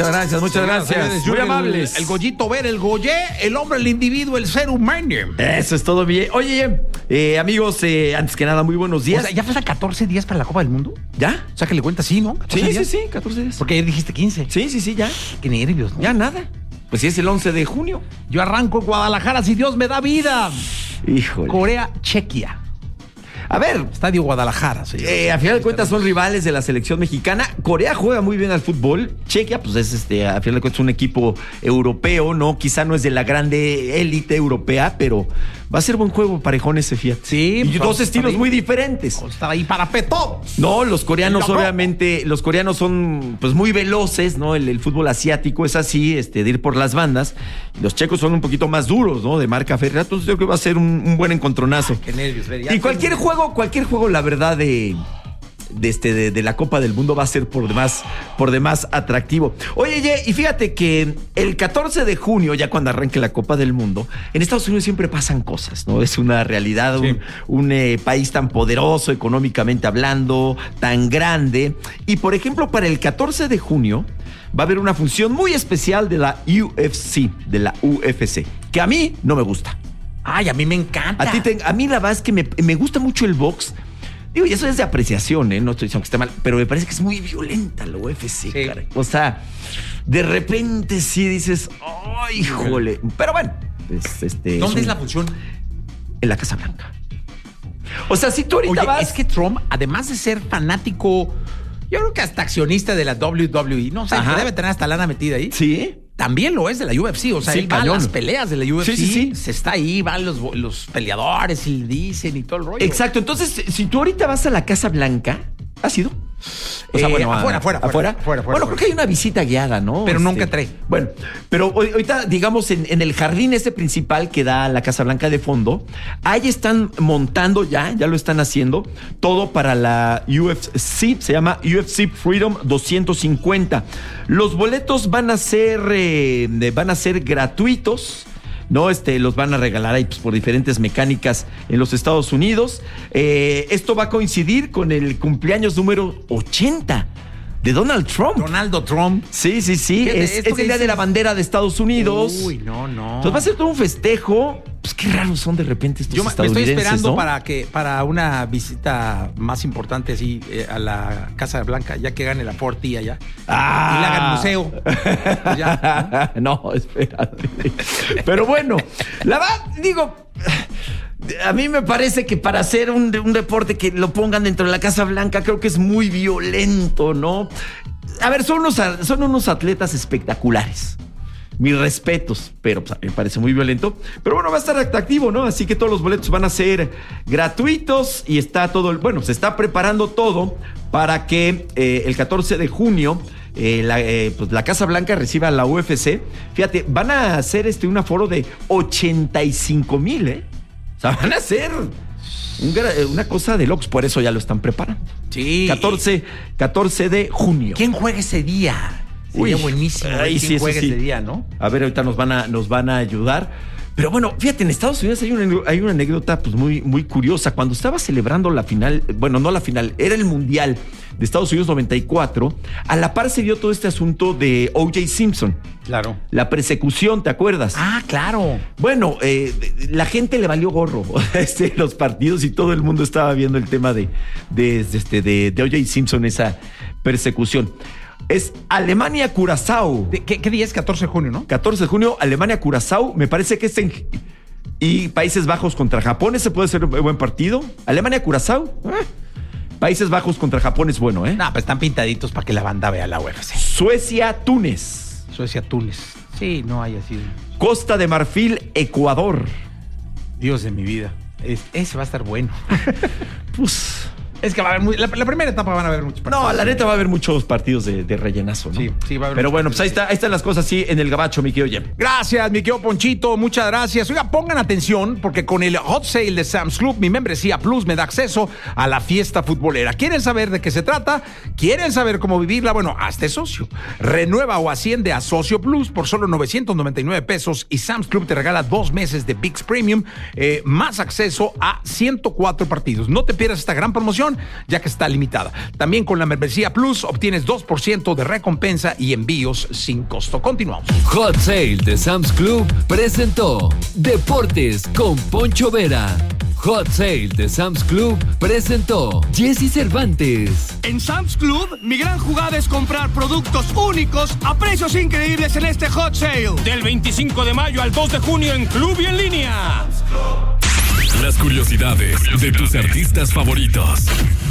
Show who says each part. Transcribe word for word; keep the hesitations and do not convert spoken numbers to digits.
Speaker 1: Muchas gracias, muchas
Speaker 2: Señoras,
Speaker 1: gracias.
Speaker 2: señores,
Speaker 1: Muy
Speaker 2: el-
Speaker 1: amables.
Speaker 2: El, Goyito Ver, el Goyé, el hombre, el individuo, el ser humano.
Speaker 1: Eso es todo bien. Oye, eh, amigos, eh, antes que nada, muy buenos días.
Speaker 2: O sea, ¿ya faltan catorce días para la Copa del Mundo?
Speaker 1: ¿Ya?
Speaker 2: O sea, que le cuenta sí, ¿no?
Speaker 1: Sí,
Speaker 2: catorce
Speaker 1: sí,
Speaker 2: días.
Speaker 1: sí, catorce días.
Speaker 2: Porque ayer dijiste quince.
Speaker 1: Sí, sí, sí, ya.
Speaker 2: Qué nervios, ¿no?
Speaker 1: Ya nada. Pues sí, es el once de junio.
Speaker 2: Yo arranco en Guadalajara si Dios me da vida.
Speaker 1: Híjole.
Speaker 2: Corea, Chequia.
Speaker 1: A ver,
Speaker 2: Estadio Guadalajara, señor.
Speaker 1: eh, a final de cuentas son rivales de la selección mexicana. Corea juega muy bien al fútbol. Chequia, pues es este, a final de cuentas un equipo europeo, ¿no? Quizá no es de la grande élite europea, pero va a ser buen juego, parejón ese, fíjate.
Speaker 2: Sí,
Speaker 1: Y
Speaker 2: pues,
Speaker 1: dos
Speaker 2: vamos a
Speaker 1: estilos
Speaker 2: estar ahí.
Speaker 1: muy diferentes.
Speaker 2: Vamos a estar ahí para peto.
Speaker 1: No, los coreanos
Speaker 2: No, no.
Speaker 1: obviamente, los coreanos son pues muy veloces, ¿no? El, el fútbol asiático es así, este, de ir por las bandas. Los checos son un poquito más duros, ¿no? De marca férrea. Entonces yo creo que va a ser un, un buen encontronazo.
Speaker 2: Qué nervios. Ver, ya
Speaker 1: Y cualquier
Speaker 2: tengo-
Speaker 1: juego, cualquier juego, la verdad, de, de, este, de, de la Copa del Mundo va a ser por demás, por demás atractivo. Oye, Ye, y fíjate que el catorce de junio, ya cuando arranque la Copa del Mundo, en Estados Unidos siempre pasan cosas, ¿no? Es una realidad,
Speaker 2: Sí.
Speaker 1: un, un eh, país tan poderoso económicamente hablando, tan grande. Y por ejemplo, para el catorce de junio va a haber una función muy especial de la U F C, de la U F C, que a mí no me gusta.
Speaker 2: Ay, a mí me encanta.
Speaker 1: A ti te- a mí la verdad es que me, me gusta mucho el box. Digo, y eso es de apreciación, ¿eh? No estoy diciendo que esté mal, pero me parece que es muy violenta la U F C,
Speaker 2: Sí.
Speaker 1: caray. O sea, de repente sí dices, ¡ay, híjole! Pero bueno, es, este,
Speaker 2: ¿Dónde
Speaker 1: un-
Speaker 2: es la función?
Speaker 1: En la Casa Blanca. O sea, si tú ahorita
Speaker 2: Oye,
Speaker 1: vas...
Speaker 2: es que Trump, además de ser fanático, yo creo que hasta accionista de la W W E, no sé,
Speaker 1: Ajá.
Speaker 2: que debe tener hasta lana metida ahí.
Speaker 1: Sí.
Speaker 2: También lo es de la U F C, o sea,
Speaker 1: Sí,
Speaker 2: él va a
Speaker 1: cañón.
Speaker 2: las peleas de la U F C,
Speaker 1: Sí, sí, sí.
Speaker 2: se está ahí, van los, los peleadores y le dicen y todo el rollo.
Speaker 1: Exacto. Entonces, si tú ahorita vas a la Casa Blanca, ¿has ido? O sea,
Speaker 2: Eh,
Speaker 1: bueno, a-
Speaker 2: afuera, afuera,
Speaker 1: afuera,
Speaker 2: afuera, afuera,
Speaker 1: Bueno,
Speaker 2: afuera.
Speaker 1: creo que hay una visita guiada, ¿no?
Speaker 2: Pero nunca entré.
Speaker 1: Bueno, pero hoy- ahorita, digamos, en, en el jardín ese principal que da a la Casa Blanca de fondo, ahí están montando ya, ya lo están haciendo, todo para la U F C, se llama U F C Freedom doscientos cincuenta. Los boletos van a ser, eh, van a ser gratuitos. No, este, los van a regalar ahí pues, por diferentes mecánicas en los Estados Unidos. Eh, esto va a coincidir con el cumpleaños número ochenta de Donald Trump.
Speaker 2: Donaldo Trump.
Speaker 1: Sí, sí, sí.
Speaker 2: Fíjate,
Speaker 1: Es,
Speaker 2: esto
Speaker 1: es
Speaker 2: que
Speaker 1: el día de
Speaker 2: dices-
Speaker 1: la bandera de Estados Unidos.
Speaker 2: Uy, no, no.
Speaker 1: Entonces va a ser todo un festejo. Pues qué raros son de repente estos
Speaker 2: Yo me, me estoy
Speaker 1: estadounidenses,
Speaker 2: esperando
Speaker 1: ¿no?
Speaker 2: para que para una visita más importante así eh, a la Casa Blanca, ya que gane la Ford T allá.
Speaker 1: Ah.
Speaker 2: Y le hagan museo. Pues ya,
Speaker 1: no, espérate. Pero bueno, la verdad, digo, a mí me parece que para hacer un, un deporte que lo pongan dentro de la Casa Blanca, creo que es muy violento, ¿no? A ver, son unos, a- son unos atletas espectaculares. Mis respetos, pero pues, me parece muy violento. Pero bueno, va a estar atractivo, ¿no? Así que todos los boletos van a ser gratuitos y está todo, el- bueno, se está preparando todo para que eh, el catorce de junio eh, la, eh, pues, la Casa Blanca reciba a la U F C. Fíjate, van a hacer este, un aforo de ochenta y cinco mil, ¿eh? O sea, van a hacer un gra- una cosa de locos, por eso ya lo están preparando.
Speaker 2: sí.
Speaker 1: catorce, catorce de junio.
Speaker 2: ¿Quién juega ese día? Sería
Speaker 1: Uy,
Speaker 2: buenísimo. ver
Speaker 1: ay,
Speaker 2: ¿Quién
Speaker 1: sí, eso
Speaker 2: juega
Speaker 1: sí.
Speaker 2: ese día, no?
Speaker 1: A ver, ahorita nos van a, nos van a ayudar. Pero bueno, fíjate, en Estados Unidos hay una, hay una anécdota pues, muy, muy curiosa. Cuando estaba celebrando la final, bueno, no la final, era el Mundial de Estados Unidos noventa y cuatro, a la par se dio todo este asunto de O J Simpson.
Speaker 2: Claro.
Speaker 1: La persecución, ¿te acuerdas?
Speaker 2: Ah, claro.
Speaker 1: Bueno, eh, la gente le valió gorro este, los partidos y todo el mundo estaba viendo el tema de, de, este, de, de O J Simpson, esa persecución. Es Alemania-Curazao.
Speaker 2: ¿De ¿Qué, ¿Qué día es? catorce de junio, ¿no?
Speaker 1: catorce de junio, Alemania-Curazao. Me parece que es en... Y Países Bajos contra Japón. Ese puede ser un buen partido. Alemania-Curazao. eh. Países Bajos contra Japón es bueno, ¿eh?
Speaker 2: No, pues están pintaditos para que la banda vea la U F C.
Speaker 1: Suecia-Túnez.
Speaker 2: Suecia, Túnez. Sí, no hay así.
Speaker 1: Costa de Marfil, Ecuador.
Speaker 2: Dios de mi vida. Es- ese va a estar bueno.
Speaker 1: Pues...
Speaker 2: Es que va a haber muy- la, la primera etapa van a haber muchos partidos.
Speaker 1: No, la neta va a haber muchos partidos de, de rellenazo, ¿no?
Speaker 2: Sí, sí, va a haber
Speaker 1: Pero
Speaker 2: muchos
Speaker 1: bueno, pues ahí,
Speaker 2: partidos,
Speaker 1: está, ahí están las cosas, sí, en el gabacho, mi querido Jem.
Speaker 2: Gracias, mi querido Ponchito, muchas gracias. Oiga, pongan atención porque con el Hot Sale de Sam's Club, mi membresía Plus me da acceso a la fiesta futbolera. ¿Quieren saber de qué se trata? ¿Quieren saber cómo vivirla? Bueno, hazte socio. Renueva o asciende a Socio Plus por solo novecientos noventa y nueve pesos y Sam's Club te regala dos meses de V I X Premium, eh, más acceso a ciento cuatro partidos. No te pierdas esta gran promoción promoción, ya que está limitada. También con la membresía Plus obtienes dos por ciento de recompensa y envíos sin costo. Continuamos.
Speaker 3: Hot Sale de Sam's Club presentó Deportes con Poncho Vera. Hot Sale de Sam's Club presentó Jesse Cervantes.
Speaker 4: En Sam's Club, mi gran jugada es comprar productos únicos a precios increíbles en este Hot Sale.
Speaker 5: Del veinticinco de mayo al dos de junio en Club y en línea.
Speaker 6: Las curiosidades de tus artistas favoritos.